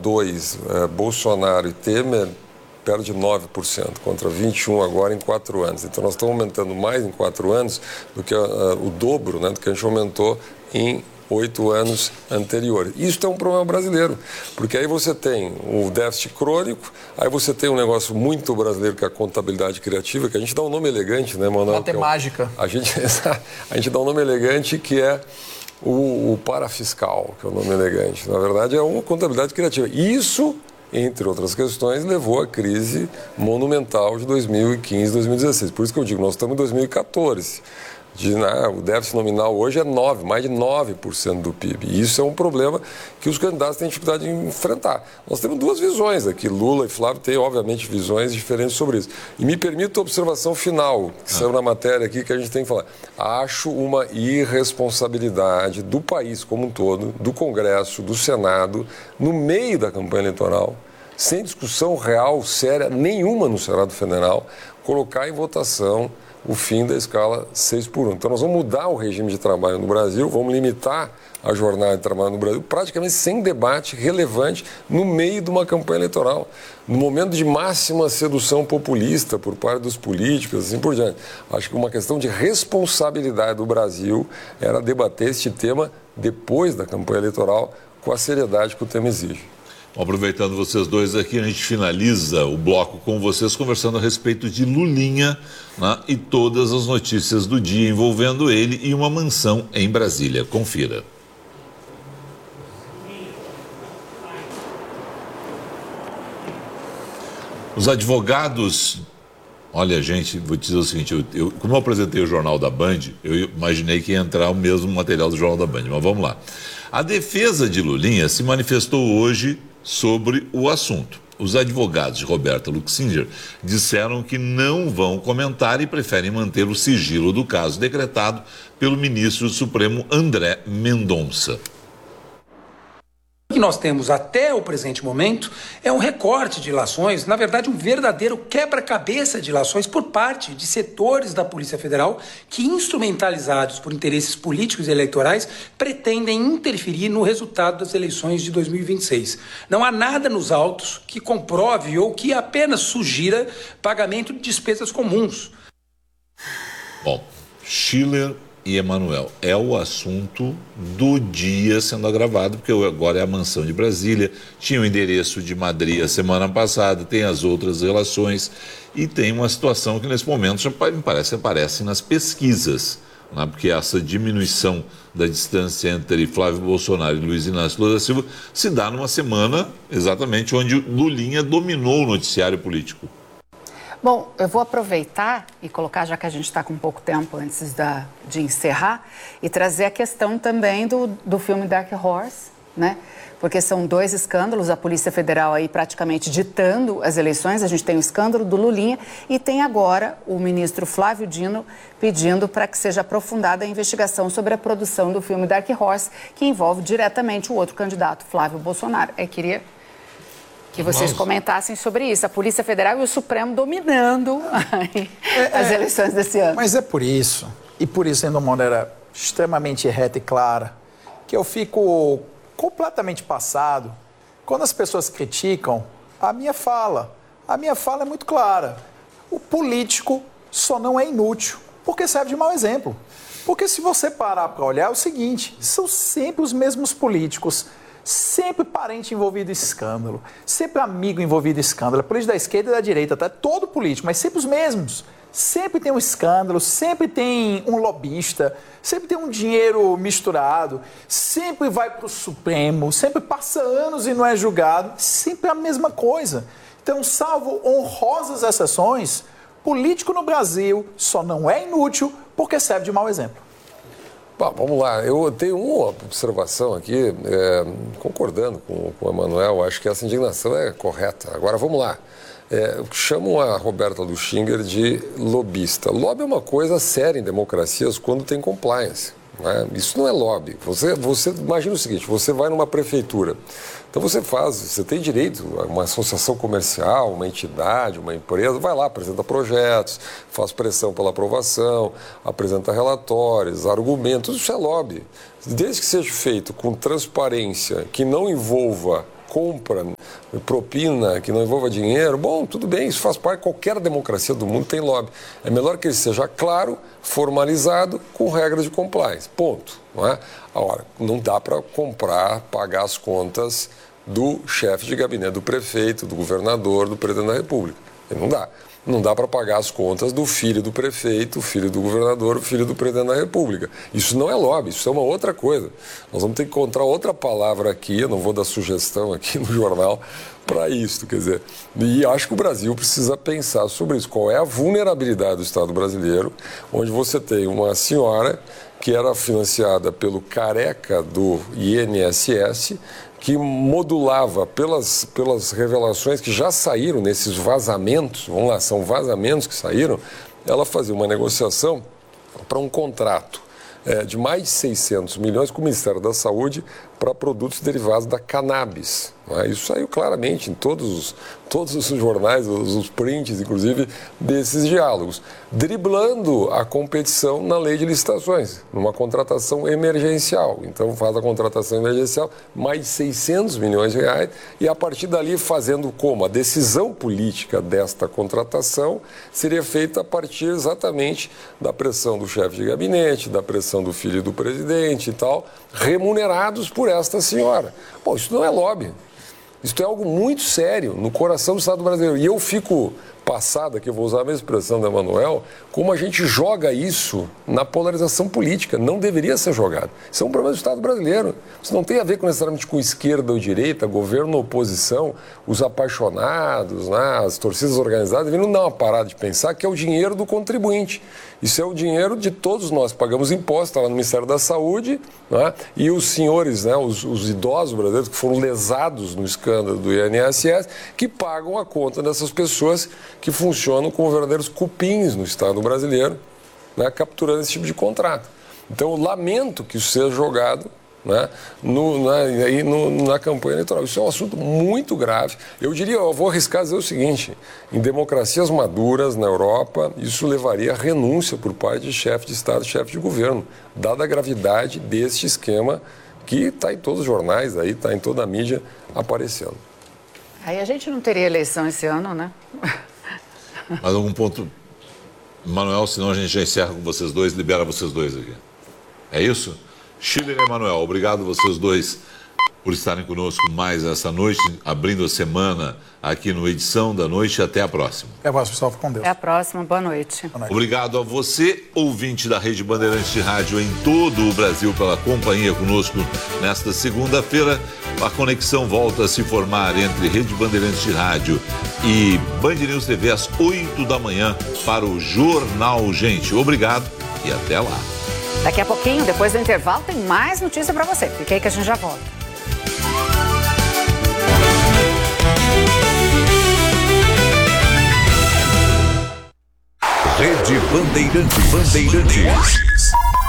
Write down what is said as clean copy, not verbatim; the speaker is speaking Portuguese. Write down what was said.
2, Bolsonaro e Temer, perde 9%, contra 21% agora em 4 anos. Então, nós estamos aumentando mais em 4 anos do que o dobro, né, do que a gente aumentou em 8 anos anteriores. Isso é um problema brasileiro, porque aí você tem o déficit crônico, aí você tem um negócio muito brasileiro que é a contabilidade criativa, que a gente dá um nome elegante, né, Manuel? Matemática. A gente dá um nome elegante que é o parafiscal, que é o nome elegante. Na verdade, é uma contabilidade criativa. Isso, entre outras questões, levou à crise monumental de 2015, 2016. Por isso que eu digo, nós estamos em 2014. O déficit nominal hoje é mais de 9% do PIB. E isso é um problema que os candidatos têm dificuldade de enfrentar. Nós temos 2 visões aqui. Lula e Flávio têm, obviamente, visões diferentes sobre isso. E me permita a observação final, que saiu na matéria aqui, que a gente tem que falar. Acho uma irresponsabilidade do país como um todo, do Congresso, do Senado, no meio da campanha eleitoral, sem discussão real, séria, nenhuma no Senado Federal, colocar em votação o fim da escala 6x1. Então, nós vamos mudar o regime de trabalho no Brasil, vamos limitar a jornada de trabalho no Brasil, praticamente sem debate relevante no meio de uma campanha eleitoral, no momento de máxima sedução populista por parte dos políticos, assim por diante. Acho que uma questão de responsabilidade do Brasil era debater este tema depois da campanha eleitoral com a seriedade que o tema exige. Aproveitando vocês dois aqui, a gente finaliza o bloco com vocês conversando a respeito de Lulinha, né, e todas as notícias do dia envolvendo ele e uma mansão em Brasília. Confira. Os advogados... Olha, gente, vou te dizer o seguinte, como eu apresentei o Jornal da Band, eu imaginei que ia entrar o mesmo material do Jornal da Band, mas vamos lá. A defesa de Lulinha se manifestou hoje sobre o assunto. Os advogados de Roberta Luxinger disseram que não vão comentar e preferem manter o sigilo do caso decretado pelo ministro do Supremo André Mendonça. O que nós temos até o presente momento é um recorte de ilações, na verdade um verdadeiro quebra-cabeça de ilações por parte de setores da Polícia Federal que, instrumentalizados por interesses políticos e eleitorais, pretendem interferir no resultado das eleições de 2026. Não há nada nos autos que comprove ou que apenas sugira pagamento de despesas comuns. Bom, Schiller e Emanuel, é o assunto do dia sendo agravado, porque agora é a mansão de Brasília, tinha o endereço de Madrid a semana passada, tem as outras relações e tem uma situação que nesse momento já me parece aparece nas pesquisas, né? Porque essa diminuição da distância entre Flávio Bolsonaro e Luiz Inácio Lula da Silva se dá numa semana exatamente onde Lulinha dominou o noticiário político. Bom, eu vou aproveitar e colocar, já que a gente está com pouco tempo antes de encerrar, e trazer a questão também do filme Dark Horse, né? Porque são 2 escândalos, a Polícia Federal aí praticamente ditando as eleições, a gente tem o escândalo do Lulinha e tem agora o ministro Flávio Dino pedindo para que seja aprofundada a investigação sobre a produção do filme Dark Horse, que envolve diretamente o outro candidato, Flávio Bolsonaro. Eu queria que vocês comentassem sobre isso. A Polícia Federal e o Supremo dominando as eleições desse ano. Mas é por isso, e por isso, de uma maneira extremamente reta e clara, que eu fico completamente passado quando as pessoas criticam a minha fala. A minha fala é muito clara. O político só não é inútil porque serve de mau exemplo. Porque se você parar para olhar, é o seguinte, são sempre os mesmos políticos, sempre parente envolvido em escândalo, sempre amigo envolvido em escândalo, político da esquerda e da direita, tá? Todo político, mas sempre os mesmos. Sempre tem um escândalo, sempre tem um lobista, sempre tem um dinheiro misturado, sempre vai para o Supremo, sempre passa anos e não é julgado, sempre a mesma coisa. Então, salvo honrosas exceções, político no Brasil só não é inútil porque serve de mau exemplo. Bom, vamos lá, eu tenho uma observação aqui, concordando com o Emanuel, acho que essa indignação é correta. Agora, vamos lá. Chamam a Roberta Luxinger de lobista. Lobby é uma coisa séria em democracias quando tem compliance. Né? Isso não é lobby. Você imagina o seguinte, você vai numa prefeitura, então você tem direito a uma associação comercial, uma entidade, uma empresa, vai lá, apresenta projetos, faz pressão pela aprovação, apresenta relatórios, argumentos, isso é lobby. Desde que seja feito com transparência, que não envolva compra propina, que não envolva dinheiro, bom, tudo bem, isso faz parte, qualquer democracia do mundo tem lobby. É melhor que ele seja claro, formalizado, com regras de compliance, ponto. Não é? Agora, não dá para pagar as contas do chefe de gabinete, do prefeito, do governador, do presidente da República. Não dá. Não dá para pagar as contas do filho do prefeito, o filho do governador, o filho do presidente da República. Isso não é lobby, isso é uma outra coisa. Nós vamos ter que encontrar outra palavra aqui, eu não vou dar sugestão aqui no jornal para isso, quer dizer. E acho que o Brasil precisa pensar sobre isso. Qual é a vulnerabilidade do Estado brasileiro, onde você tem uma senhora que era financiada pelo careca do INSS, que modulava pelas revelações que já saíram nesses vazamentos, vamos lá, são vazamentos que saíram, ela fazia uma negociação para um contrato de mais de 600 milhões com o Ministério da Saúde para produtos derivados da cannabis. Isso saiu claramente em todos os jornais, os prints, inclusive, desses diálogos, driblando a competição na lei de licitações, numa contratação emergencial. Então, faz a contratação emergencial, mais de 600 milhões de reais, e a partir dali fazendo como? A decisão política desta contratação seria feita a partir exatamente da pressão do chefe de gabinete, da pressão do filho do presidente e tal, remunerados por esta senhora. Bom, isso não é lobby. Isso é algo muito sério no coração do Estado brasileiro. E eu fico passado, que eu vou usar a mesma expressão do Emanuel, como a gente joga isso na polarização política. Não deveria ser jogado. Isso é um problema do Estado brasileiro. Isso não tem a ver necessariamente com esquerda ou direita, governo ou oposição, os apaixonados, né, as torcidas organizadas, deveriam dar uma parada de pensar que é o dinheiro do contribuinte. Isso é o dinheiro de todos nós. Pagamos impostos, está lá no Ministério da Saúde, né, e os senhores, né, os idosos brasileiros que foram lesados no escândalo do INSS, que pagam a conta dessas pessoas que funcionam como verdadeiros cupins no Estado brasileiro, né, capturando esse tipo de contrato. Então, eu lamento que isso seja jogado, né, na campanha eleitoral. Isso é um assunto muito grave. Eu vou arriscar dizer o seguinte, em democracias maduras na Europa, isso levaria a renúncia por parte de chefe de Estado e chefe de governo, dada a gravidade deste esquema que está em todos os jornais, está em toda a mídia aparecendo. Aí a gente não teria eleição esse ano, né? Mais algum ponto, Manuel, senão a gente já encerra com vocês dois, libera vocês dois aqui. É isso? Schiller e Emanuel, obrigado vocês dois por estarem conosco mais essa noite, abrindo a semana aqui no Edição da Noite. Até a próxima. Até a próxima, pessoal. Fica com Deus. Até a próxima. Boa noite. Boa noite. Obrigado a você, ouvinte da Rede Bandeirantes de Rádio em todo o Brasil, pela companhia conosco nesta segunda-feira. A conexão volta a se formar entre Rede Bandeirantes de Rádio e Band News TV às 8 da manhã para o Jornal Gente. Obrigado e até lá. Daqui a pouquinho, depois do intervalo, tem mais notícia para você. Fica aí que a gente já volta. Rede Bandeirantes.